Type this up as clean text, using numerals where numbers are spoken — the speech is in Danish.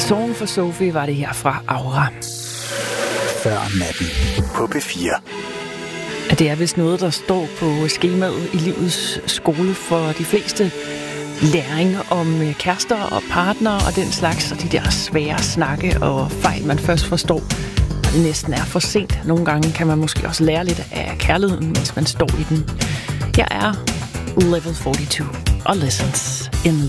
Song for Sophie var det her fra Aura. Før natten på P4. Det er vist noget, der står på skemaet i livets skole for de fleste. Læring om kærester og partnere og den slags, og de der svære snakke og fejl, man først forstår, og det næsten er for sent. Nogle gange kan man måske også lære lidt af kærligheden, mens man står i den. Jeg er Level 42 og Lessons in Love.